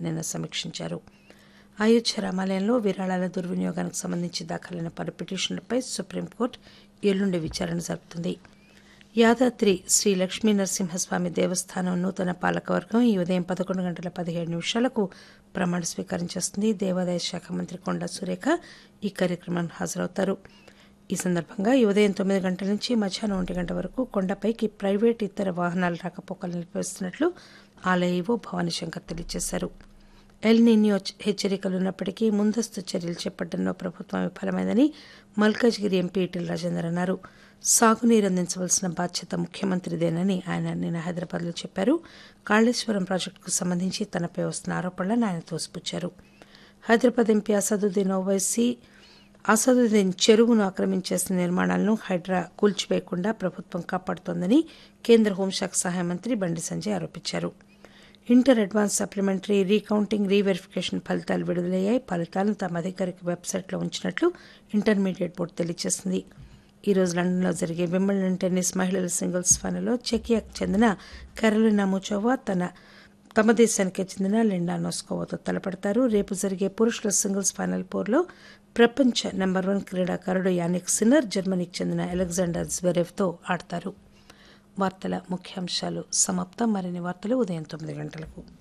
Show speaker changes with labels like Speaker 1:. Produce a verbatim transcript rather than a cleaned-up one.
Speaker 1: నిన్న సమీక్షించారు. అయోధ్య రామాలయంలో విరాళాల దుర్వినియోగానికి సంబంధించి దాఖలైన పలు పిటిషన్లపై సుప్రీంకోర్టు ఎల్లుండి విచారణ జరుపుతుంది. యాదాద్రి శ్రీ లక్ష్మీ నరసింహస్వామి దేవస్థానం నూతన పాలకవర్గం ఈ ఉదయం పదకొండు గంటల పదిహేడు నిమిషాలకు ప్రమాణ స్వీకారం చేస్తుంది. దేవాదాయ శాఖ మంత్రి కొండా సురేఖ ఈ కార్యక్రమానికి హాజరవుతారు. ఈ సందర్భంగా ఈ ఉదయం తొమ్మిది గంటల నుంచి మధ్యాహ్నం ఒంటి గంట వరకు కొండపైకి ప్రైవేటు ఇతర వాహనాల రాకపోకలు నిలిపివేస్తున్నట్లు ఆలయ ఈవో భవానీశంకర్ తెలియజేశారు. ఎల్ నిన్యో హెచ్చరికలున్నప్పటికీ ముందస్తు చర్యలు చేపట్టడంలో ప్రభుత్వం విఫలమైందని మల్కాజ్గిరి ఎంపీ ఈటెల రాజేందర్ అన్నారు. సాగునీరు అందించవలసిన బాధ్యత ముఖ్యమంత్రిదేనని ఆయన నిన్న హైదరాబాద్లో చెప్పారు. కాళేశ్వరం ప్రాజెక్టుకు సంబంధించి తనపై వస్తున్న ఆరోపణలను ఆయన తోసిపుచ్చారు. హైదరాబాద్ ఎంపీ అసదుద్దీన్ ఓవైసీ అసదుద్దీన్ చెరువును ఆక్రమించేసిన నిర్మాణాలను హైడ్రా కూల్చివేయకుండా ప్రభుత్వం కాపాడుతోందని కేంద్ర హోంశాఖ సహాయ మంత్రి బండి సంజయ్ ఆరోపించారు. Inter advance supplementary recounting reverification ఫలితాలు విడుదలయ్యాయి. ఫలితాలను తమ అధికారిక వెబ్సైట్లో ఉంచినట్లు ఇంటర్మీడియట్ బోర్డు తెలియజేసింది. ఈ రోజు లండన్లో జరిగే వింబిల్డన్ టెన్నిస్ మహిళల సింగిల్స్ ఫైనల్లో చెకియాకు చెందిన కరోలినా ముచోవా తన తమ దేశానికే చెందిన లిండా నోస్కోవాతో తలపడతారు. రేపు జరిగే పురుషుల సింగిల్స్ ఫైనల్ పోర్లో ప్రపంచ నెంబర్ వన్ క్రీడాకారుడు యానిక్ సిన్నర్ జర్మనీకి చెందిన అలెగ్జాండర్ జ్వెరెవ్తో ఆడతారు. వార్తల ముఖ్యాంశాలు సమాప్తం. మరిన్ని వార్తలు ఉదయం తొమ్మిది గంటలకు.